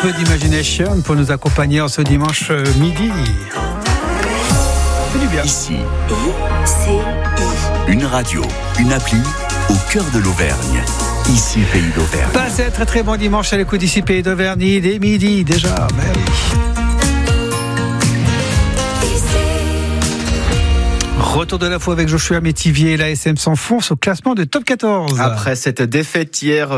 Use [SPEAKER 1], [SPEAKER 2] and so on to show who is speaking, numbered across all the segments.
[SPEAKER 1] peu d'imagination pour nous accompagner en ce dimanche midi. C'est du bien.
[SPEAKER 2] Ici, une radio, une appli au cœur de l'Auvergne. Ici, Pays d'Auvergne.
[SPEAKER 1] Passez un très très bon dimanche à l'écoute d'ici Pays d'Auvergne. Il est midi déjà. Mais oui. Retour de l'info avec Joshua Métivier. L'ASM s'enfonce au classement de top 14.
[SPEAKER 3] Après cette défaite hier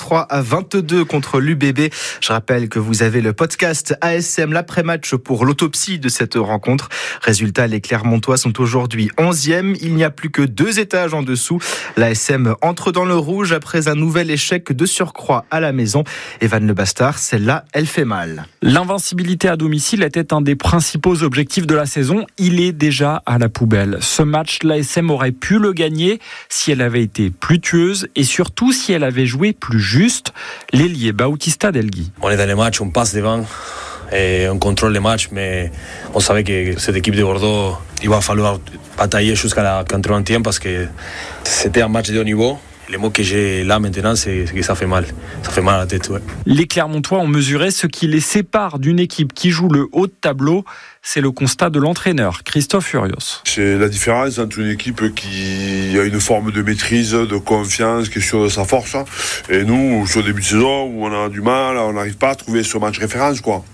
[SPEAKER 3] 23-22 contre l'UBB, je rappelle que vous avez le podcast ASM l'après-match pour l'autopsie de cette rencontre. Résultat, les Clermontois sont aujourd'hui 11e. Il n'y a plus que 2 étages en dessous. L'ASM entre dans le rouge après un nouvel échec de surcroît à la maison. Evan Le Bastard, celle-là, elle fait mal.
[SPEAKER 4] L'invincibilité à domicile était un des principaux objectifs de la saison. Il est déjà à la poubelle. Ce match, l'ASM aurait pu le gagner si elle avait été plus tueuse et surtout si elle avait joué plus juste. L'ailier Bautista Delgui.
[SPEAKER 5] On est dans les matchs, on passe devant et on contrôle les matchs, mais on savait que cette équipe de Bordeaux, il va falloir batailler jusqu'à la 80e parce que c'était un match de haut niveau. Les mots que j'ai là maintenant, c'est que ça fait mal. Ça fait mal à la tête, ouais.
[SPEAKER 4] Les Clermontois ont mesuré ce qui les sépare d'une équipe qui joue le haut de tableau. C'est le constat de l'entraîneur, Christophe Furios.
[SPEAKER 6] C'est la différence entre une équipe qui a une forme de maîtrise, de confiance, qui est sûre de sa force. Et nous, sur le début de saison, où on a du mal, on n'arrive pas à trouver ce match référence, quoi.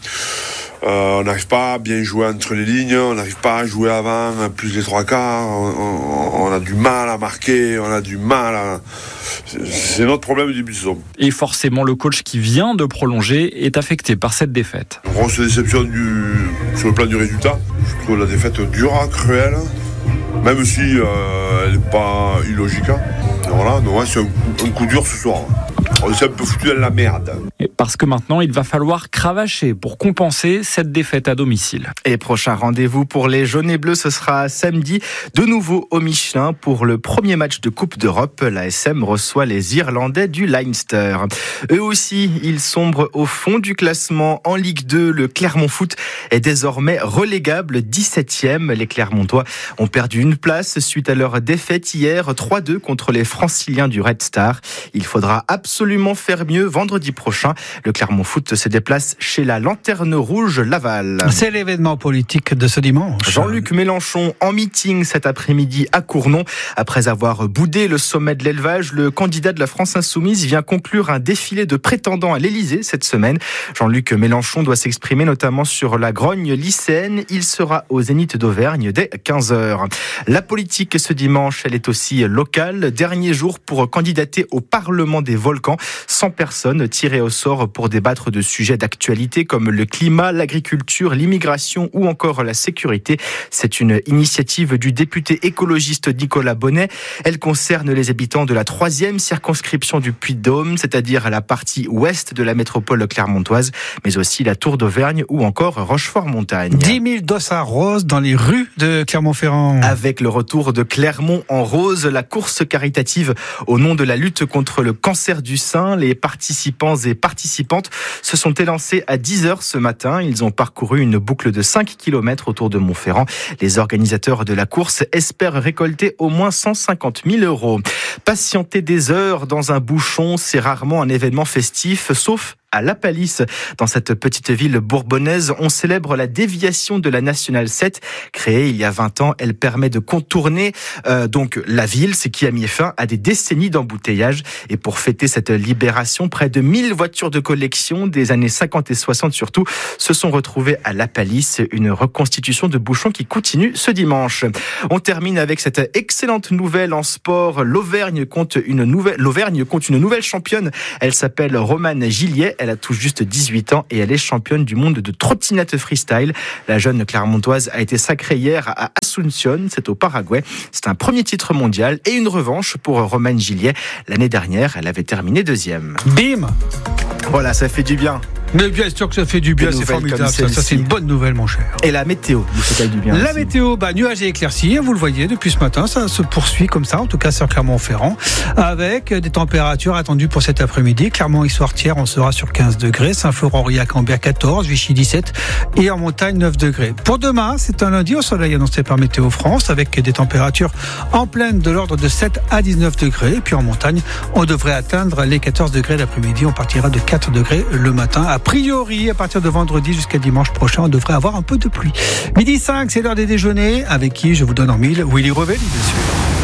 [SPEAKER 6] On n'arrive pas à bien jouer entre les lignes, on n'arrive pas à jouer avant plus les 3 quarts, on a du mal à marquer, on a du mal à... C'est notre problème du début de saison.
[SPEAKER 4] Et forcément, le coach qui vient de prolonger est affecté par cette défaite.
[SPEAKER 6] Une grosse déception sur le plan du résultat. Je trouve la défaite dure, cruelle, même si elle n'est pas illogique. Voilà, donc c'est un coup dur ce soir. On s'est un peu foutu dans la merde.
[SPEAKER 4] Parce que maintenant, il va falloir cravacher pour compenser cette défaite à domicile.
[SPEAKER 3] Et prochain rendez-vous pour les jaunes et bleus, ce sera samedi, de nouveau au Michelin pour le premier match de Coupe d'Europe. L'ASM reçoit les Irlandais du Leinster. Eux aussi, ils sombrent au fond du classement en Ligue 2. Le Clermont Foot est désormais relégable 17e. Les Clermontois ont perdu une place suite à leur défaite hier 3-2 contre les Franciliens du Red Star. Il faudra absolument faire mieux vendredi prochain. Le Clermont Foot se déplace chez la Lanterne Rouge Laval.
[SPEAKER 1] C'est l'événement politique de ce dimanche.
[SPEAKER 3] Jean-Luc Mélenchon en meeting cet après-midi à Cournon. Après avoir boudé le sommet de l'élevage, le candidat de la France Insoumise vient conclure un défilé de prétendants à l'Élysée cette semaine. Jean-Luc Mélenchon doit s'exprimer notamment sur la grogne lycéenne. Il sera au Zénith d'Auvergne dès 15h. La politique ce dimanche, elle est aussi locale. Dernier jour pour candidater au Parlement des Volcans. 100 personnes tirées au sort pour débattre de sujets d'actualité comme le climat, l'agriculture, l'immigration ou encore la sécurité. C'est une initiative du député écologiste Nicolas Bonnet. Elle concerne les habitants de la 3e circonscription du Puy-de-Dôme, c'est-à-dire la partie ouest de la métropole clermontoise, mais aussi la Tour d'Auvergne ou encore Rochefort-Montagne.
[SPEAKER 1] 10 000 dossards roses dans les rues de Clermont-Ferrand.
[SPEAKER 3] Avec le retour de Clermont en rose, la course caritative au nom de la lutte contre le cancer du sein, les participants et participantes se sont élancés à 10h ce matin. Ils ont parcouru une boucle de 5 km autour de Montferrand. Les organisateurs de la course espèrent récolter au moins 150 000 €. Patienter des heures dans un bouchon, c'est rarement un événement festif, sauf à La Palisse. Dans cette petite ville bourbonnaise, on célèbre la déviation de la Nationale 7. Créée il y a 20 ans, elle permet de contourner donc la ville, ce qui a mis fin à des décennies d'embouteillage. Et pour fêter cette libération, près de 1000 voitures de collection des années 50 et 60 surtout se sont retrouvées à La Palisse. Une reconstitution de bouchons qui continue ce dimanche. On termine avec cette excellente nouvelle en sport. L'Auvergne compte une nouvelle championne. Elle s'appelle Romane Gilliet. Elle a tout juste 18 ans et elle est championne du monde de trottinette freestyle. La jeune Clermontoise a été sacrée hier à Asunción, c'est au Paraguay. C'est un premier titre mondial et une revanche pour Romane Gilliet. L'année dernière, elle avait terminé 2e.
[SPEAKER 1] Bim!
[SPEAKER 3] Voilà, ça fait du bien.
[SPEAKER 1] Mais bien sûr que ça fait du bien, c'est formidable. Ça, c'est une bonne nouvelle, mon cher.
[SPEAKER 3] Et la météo, nous fait du bien.
[SPEAKER 1] La
[SPEAKER 3] aussi.
[SPEAKER 1] météo, nuages et éclaircies, vous le voyez depuis ce matin, ça se poursuit comme ça, en tout cas sur Clermont-Ferrand, avec des températures attendues pour cet après-midi. Clermont-Issoire-Thiers, on sera sur 15 degrés, Saint-Florent-Aurillac-Cambert 14, Vichy 17 et en montagne 9 degrés. Pour demain, c'est un lundi au soleil annoncé par Météo France, avec des températures en pleine de l'ordre de 7 à 19 degrés. Et puis en montagne, on devrait atteindre les 14 degrés l'après-midi. On partira de 4 degrés le matin. priori, à partir de vendredi jusqu'à dimanche prochain, on devrait avoir un peu de pluie. 12h05, c'est l'heure des déjeuners. Avec qui je vous donne en mille Willy Revelli, bien sûr.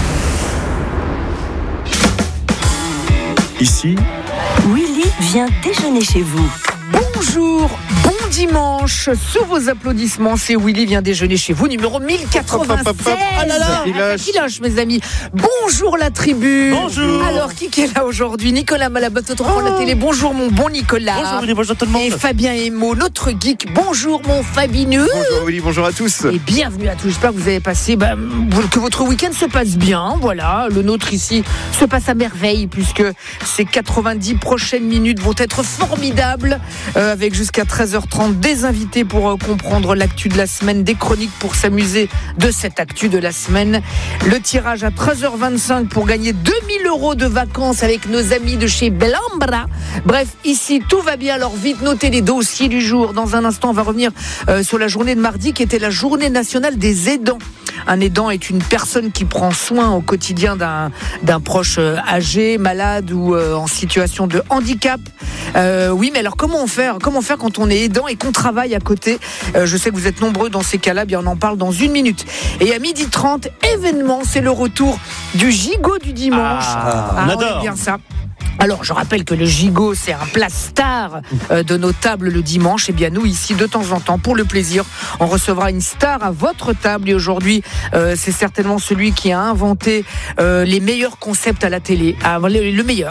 [SPEAKER 2] Ici,
[SPEAKER 7] Willy vient déjeuner chez vous.
[SPEAKER 8] Bonjour, bon dimanche. Sous vos applaudissements, c'est Willy vient déjeuner chez vous, numéro 1096. Ah là là, qui lâche, mes amis. Bonjour la tribu.
[SPEAKER 9] Bonjour.
[SPEAKER 8] Alors, qui est là aujourd'hui? Nicolas Malabotte, notre enfant de la télé. Bonjour mon bon Nicolas.
[SPEAKER 9] Bonjour Willy, bonjour tout le monde.
[SPEAKER 8] Et Fabien Emo, notre geek. Bonjour mon Fabineux.
[SPEAKER 3] Bonjour Willy, bonjour à tous.
[SPEAKER 8] Et bienvenue à tous. J'espère que vous avez passé, que votre week-end se passe bien. Voilà, le nôtre ici se passe à merveille puisque ces 90 prochaines minutes vont être formidables. Avec jusqu'à 13h30 des invités pour comprendre l'actu de la semaine, des chroniques pour s'amuser de cette actu de la semaine. Le tirage à 13h25 pour gagner 2000 € de vacances avec nos amis de chez Belambra. Bref, ici tout va bien, alors vite notez les dossiers du jour. Dans un instant, on va revenir sur la journée de mardi qui était la journée nationale des aidants. Un aidant est une personne qui prend soin au quotidien d'un proche âgé, malade ou en situation de handicap. Oui, mais alors comment faire quand on est aidant et qu'on travaille à côté? Je sais que vous êtes nombreux dans ces cas-là, bien on en parle dans une minute. Et à 12h30, événement, c'est le retour du gigot du dimanche.
[SPEAKER 9] On adore.
[SPEAKER 8] On aime bien ça. Alors, je rappelle que le gigot, c'est un plat star de nos tables le dimanche. Et bien, nous, ici, de temps en temps, pour le plaisir, on recevra une star à votre table. Et aujourd'hui, c'est certainement celui qui a inventé les meilleurs concepts à la télé. Le meilleur.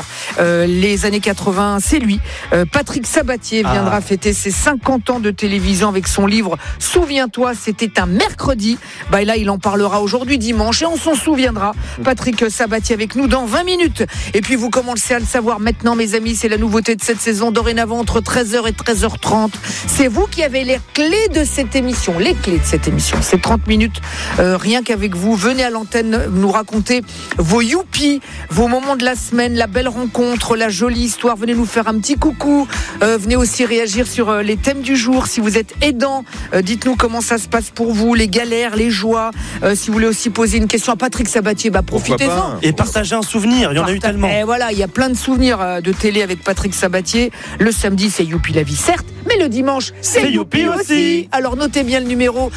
[SPEAKER 8] Les années 80, c'est lui. Patrick Sabatier viendra fêter ses 50 ans de télévision avec son livre « Souviens-toi, c'était un mercredi ». Et là, il en parlera aujourd'hui, dimanche, et on s'en souviendra. Patrick Sabatier avec nous dans 20 minutes. Et puis, vous commencez à le savoir maintenant, mes amis, c'est la nouveauté de cette saison. Dorénavant, entre 13h et 13h30, c'est vous qui avez les clés de cette émission. Les clés de cette émission, c'est 30 minutes, rien qu'avec vous. Venez à l'antenne nous raconter vos youpies, vos moments de la semaine, la belle rencontre, la jolie histoire. Venez nous faire un petit coucou. Venez aussi réagir sur les thèmes du jour. Si vous êtes aidant, dites-nous comment ça se passe pour vous, les galères, les joies. Si vous voulez aussi poser une question à Patrick Sabatier, profitez-en.
[SPEAKER 9] Et partagez un souvenir, il y en a eu tellement.
[SPEAKER 8] Et voilà, il y a plein de souvenirs de télé avec Patrick Sabatier. Le samedi, c'est Youpi la vie, certes, mais le dimanche, c'est Youpi aussi. Alors notez bien le numéro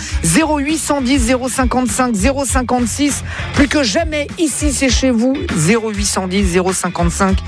[SPEAKER 8] 0810 055 056. Plus que jamais, ici, c'est chez vous. 0810 055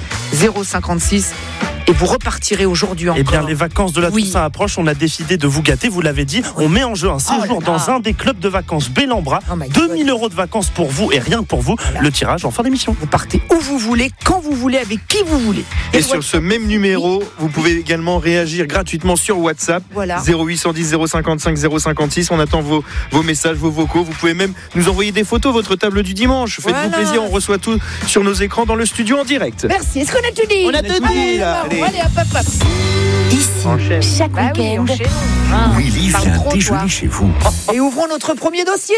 [SPEAKER 8] 056. Et vous repartirez aujourd'hui encore.
[SPEAKER 9] Eh bien, les vacances de la Toussaint approchent. On a décidé de vous gâter, vous l'avez dit. On met en jeu un séjour dans un des clubs de vacances Belambra. 2000 € de vacances pour vous et rien que pour vous. Voilà. Le tirage en fin d'émission.
[SPEAKER 8] Vous partez où vous voulez, quand vous voulez, avec qui vous voulez.
[SPEAKER 10] Et sur ce même numéro, vous pouvez également réagir gratuitement sur WhatsApp.
[SPEAKER 8] Voilà.
[SPEAKER 10] 0810 055 056. On attend vos messages, vos vocaux. Vous pouvez même nous envoyer des photos, votre table du dimanche. Faites-vous plaisir, on reçoit tout sur nos écrans dans le studio en direct.
[SPEAKER 8] Merci. Est-ce qu'on a tout dit?
[SPEAKER 10] On a tout dit, là.
[SPEAKER 8] Allez, hop.
[SPEAKER 7] Ici, chaque week-end.
[SPEAKER 2] Willy vient déjeuner chez vous.
[SPEAKER 8] Et ouvrons notre premier dossier.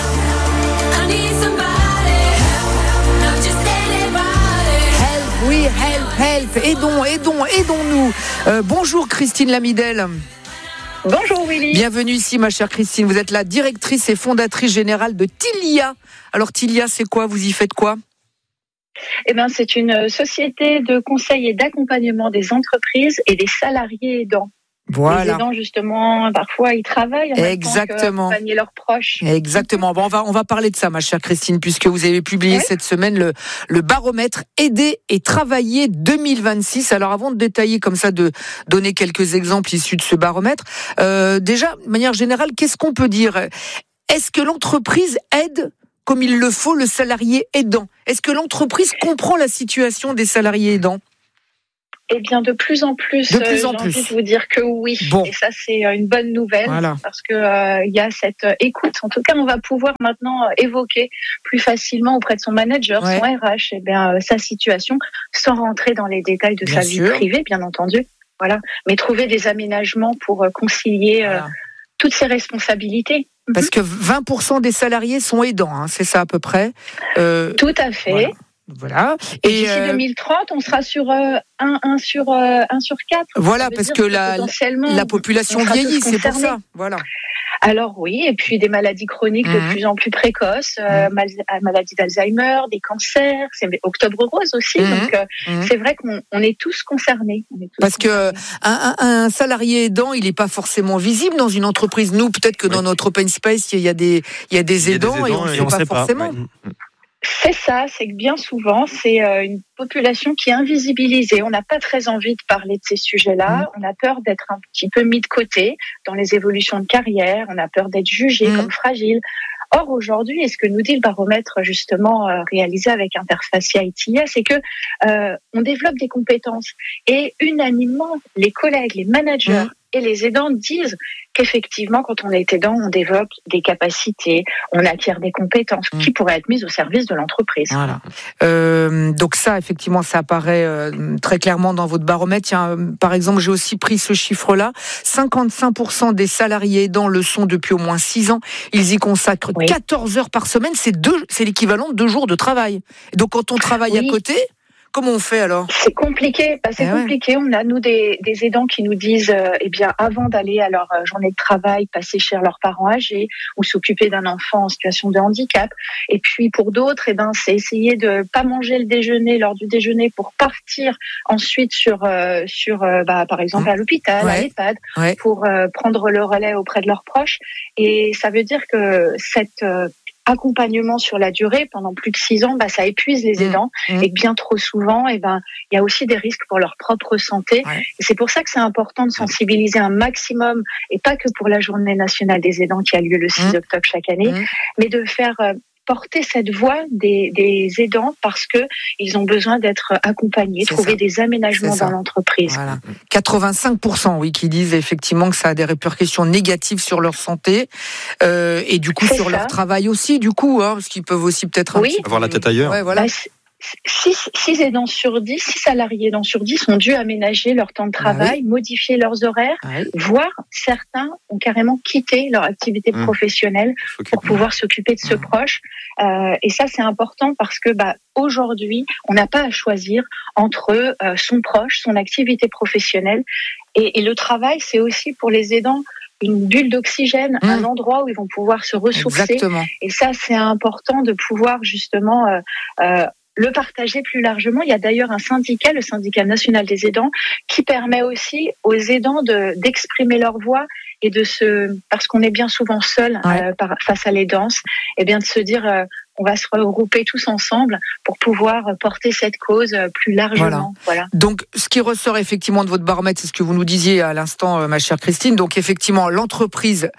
[SPEAKER 8] Oui, help. Aidons-nous. Bonjour Christine Lamidel.
[SPEAKER 11] Bonjour Willy.
[SPEAKER 8] Bienvenue ici ma chère Christine. Vous êtes la directrice et fondatrice générale de Tilia. Alors Tilia, c'est quoi? Vous y faites quoi?
[SPEAKER 11] C'est une société de conseil et d'accompagnement des entreprises et des salariés aidants.
[SPEAKER 8] Voilà.
[SPEAKER 11] Les aidants, justement, parfois, ils travaillent en même temps qu'accompagner leurs proches.
[SPEAKER 8] Exactement. Bon, on va parler de ça, ma chère Christine, puisque vous avez publié cette semaine le baromètre Aider et travailler 2026. Alors, avant de détailler comme ça, de donner quelques exemples issus de ce baromètre, déjà, de manière générale, qu'est-ce qu'on peut dire? Est-ce que l'entreprise aide comme il le faut le salarié aidant? Est-ce que l'entreprise comprend la situation des salariés aidants?
[SPEAKER 11] Eh bien, de plus en plus, j'ai envie de vous dire que oui. Bon. Et ça, c'est une bonne nouvelle, parce que il y a cette écoute. En tout cas, on va pouvoir maintenant évoquer plus facilement auprès de son manager, son RH, sa situation, sans rentrer dans les détails de sa vie privée, bien entendu. Voilà. Mais trouver des aménagements pour concilier toutes ces responsabilités.
[SPEAKER 8] Parce que 20% des salariés sont aidants, hein, c'est ça à peu près.
[SPEAKER 11] Tout à fait.
[SPEAKER 8] Voilà.
[SPEAKER 11] Et d'ici 2030, on sera sur 1 sur 4.
[SPEAKER 8] Voilà, parce que la population vieillit, c'est pour ça. Voilà.
[SPEAKER 11] Alors oui, et puis des maladies chroniques de plus en plus précoces, maladie d'Alzheimer, des cancers, c'est Octobre Rose aussi, donc c'est vrai qu'on est tous concernés.
[SPEAKER 8] Parce que un salarié aidant, il n'est pas forcément visible dans une entreprise. Nous, peut-être que dans notre open space, il y a des aidants et on ne sait pas forcément.
[SPEAKER 11] C'est ça, c'est que bien souvent, c'est une population qui est invisibilisée. On n'a pas très envie de parler de ces sujets-là. On a peur d'être un petit peu mis de côté dans les évolutions de carrière. On a peur d'être jugé comme fragile. Or, aujourd'hui, et ce que nous dit le baromètre justement réalisé avec Interfacia ITIA, c'est que on développe des compétences. Et unanimement, les collègues, les managers et les aidants disent qu'effectivement, quand on est aidant, on développe des capacités, on acquiert des compétences qui pourraient être mises au service de l'entreprise.
[SPEAKER 8] Voilà. Donc ça, effectivement, ça apparaît très clairement dans votre baromètre. Par exemple, j'ai aussi pris ce chiffre-là. 55% des salariés aidants le sont depuis au moins 6 ans. Ils y consacrent 14 heures par semaine. C'est l'équivalent de 2 jours de travail. Donc quand on travaille à côté... Comment on fait alors ?
[SPEAKER 11] C'est compliqué. Compliqué. On a, nous, des aidants qui nous disent, avant d'aller à leur journée de travail, passer chez leurs parents âgés ou s'occuper d'un enfant en situation de handicap. Et puis, pour d'autres, c'est essayer de pas manger le déjeuner lors du déjeuner pour partir ensuite sur par exemple, à l'hôpital, à l'EHPAD, pour prendre le relais auprès de leurs proches. Et ça veut dire que cette accompagnement sur la durée pendant plus de 6 ans, ça épuise les aidants et bien trop souvent, il y a aussi des risques pour leur propre santé. Et c'est pour ça que c'est important de sensibiliser un maximum, et pas que pour la Journée nationale des aidants qui a lieu le 6 octobre chaque année, mais de faire porter cette voix des aidants parce que ils ont besoin d'être accompagnés, trouver des aménagements dans l'entreprise.
[SPEAKER 8] Voilà. 85%, qui disent effectivement que ça a des répercussions négatives sur leur santé et du coup sur leur travail aussi, parce qu'ils peuvent aussi peut-être
[SPEAKER 10] avoir la tête ailleurs.
[SPEAKER 8] Ouais, voilà.
[SPEAKER 11] 6 aidants sur 10, 6 salariés aidants sur 10 ont dû aménager leur temps de travail, modifier leurs horaires, voire certains ont carrément quitté leur activité professionnelle pour pouvoir s'occuper de ce proche. Et ça, c'est important parce que aujourd'hui, on n'a pas à choisir entre son proche, son activité professionnelle et le travail. C'est aussi pour les aidants une bulle d'oxygène, un endroit où ils vont pouvoir se ressourcer.
[SPEAKER 8] Exactement.
[SPEAKER 11] Et ça, c'est important de pouvoir justement le partager plus largement. Il y a d'ailleurs un syndicat, le syndicat national des aidants, qui permet aussi aux aidants d'exprimer leur voix et parce qu'on est bien souvent seul face à l'aidance, de se dire on va se regrouper tous ensemble pour pouvoir porter cette cause plus largement. Voilà.
[SPEAKER 8] Donc, ce qui ressort effectivement de votre baromètre, c'est ce que vous nous disiez à l'instant, ma chère Christine. Donc, effectivement, l'entreprise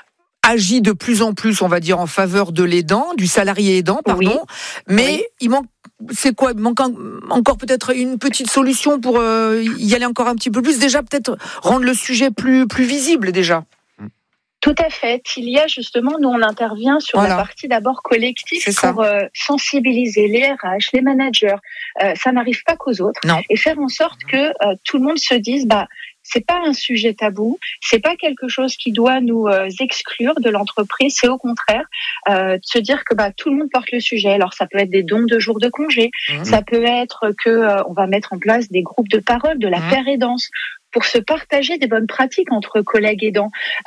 [SPEAKER 8] agit de plus en plus, on va dire, en faveur de l'aidant, du salarié aidant, pardon. Mais il manque. C'est quoi ? Il manque encore peut-être une petite solution pour y aller encore un petit peu plus. Déjà, peut-être rendre le sujet plus visible déjà.
[SPEAKER 11] Tout à fait. Il y a justement, nous on intervient sur la partie d'abord collective pour sensibiliser les RH, les managers. Ça n'arrive pas qu'aux autres. Et faire en sorte que tout le monde se dise, c'est pas un sujet tabou, c'est pas quelque chose qui doit nous exclure de l'entreprise, c'est au contraire de se dire que tout le monde porte le sujet. Alors ça peut être des dons de jours de congé, ça peut être que on va mettre en place des groupes de parole, de la paire aidance, pour se partager des bonnes pratiques entre collègues aidants.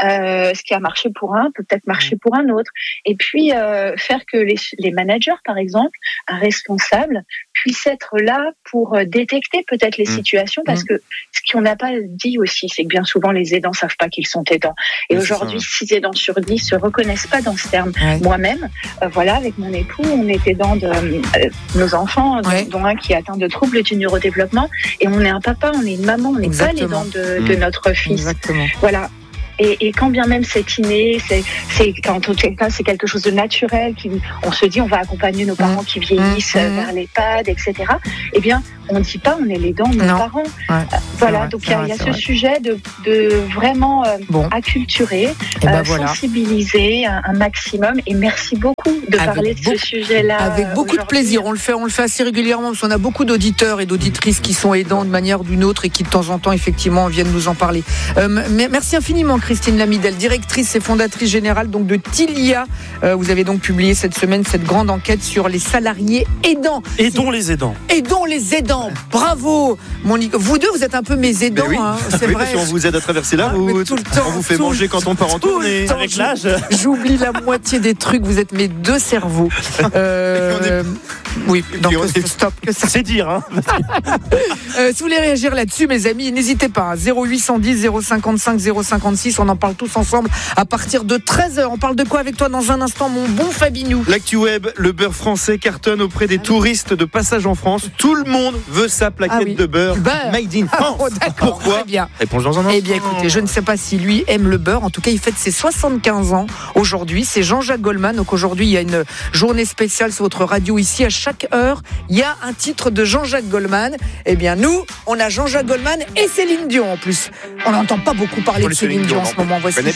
[SPEAKER 11] Ce qui a marché pour un peut peut-être marcher pour un autre. Et puis faire que les managers, par exemple, un responsable, puissent être là pour détecter peut-être les situations, parce que ce qu'on n'a pas dit aussi, c'est que bien souvent les aidants ne savent pas qu'ils sont aidants. Et aujourd'hui, 6 aidants sur 10 se reconnaissent pas dans ce terme. Moi-même, avec mon époux, on est aidant de nos enfants, dont un qui est atteint de troubles du neurodéveloppement, et on est un papa, on est une maman, on n'est pas l'aidant de notre fils.
[SPEAKER 8] Exactement.
[SPEAKER 11] Voilà. Et quand bien même c'est inné, en tout cas c'est quelque chose de naturel, on se dit on va accompagner nos parents qui vieillissent vers l'EHPAD, etc. Eh bien, on ne dit pas on est l'aidant de nos parents. Donc il y a ce sujet de vraiment acculturer, sensibiliser un maximum. Et merci beaucoup de parler de ce sujet-là.
[SPEAKER 8] Avec beaucoup de plaisir. On le fait assez régulièrement parce qu'on a beaucoup d'auditeurs et d'auditrices qui sont aidants de manière ou d'une autre et qui de temps en temps effectivement viennent nous en parler. Merci infiniment Christine Lamidel, directrice et fondatrice générale donc de Tilia. Vous avez donc publié cette semaine cette grande enquête sur les salariés aidants.
[SPEAKER 9] Aidons les aidants.
[SPEAKER 8] Aidons les aidants. Bravo, mon Nico. Vous deux, vous êtes un peu mes aidants.
[SPEAKER 10] Oui.
[SPEAKER 8] Hein, c'est vrai.
[SPEAKER 10] Parce qu'on vous aide à traverser la route. On vous fait manger quand on part en tournée.
[SPEAKER 9] Avec l'âge.
[SPEAKER 8] J'oublie la moitié des trucs. Vous êtes mes deux cerveaux. Oui, donc stop.
[SPEAKER 9] C'est dire. Hein.
[SPEAKER 8] Si vous voulez réagir là-dessus, mes amis, n'hésitez pas. 0810 055 056. On en parle tous ensemble à partir de 13h. On parle de quoi avec toi dans un instant, mon bon Fabinou?
[SPEAKER 10] L'actu web, le beurre français cartonne auprès des touristes de passage en France. Tout le monde veut sa plaquette de beurre made in France. Pourquoi?
[SPEAKER 8] Très bien.
[SPEAKER 10] Réponse dans un instant.
[SPEAKER 8] Eh bien, écoutez, je ne sais pas si lui aime le beurre. En tout cas, il fête ses 75 ans aujourd'hui. C'est Jean-Jacques Goldman. Donc aujourd'hui, il y a une journée spéciale sur votre radio ici. À chaque heure, il y a un titre de Jean-Jacques Goldman. Eh bien, nous, on a Jean-Jacques Goldman et Céline Dion en plus. On n'entend pas beaucoup parler de Céline Dion en ce moment. Voici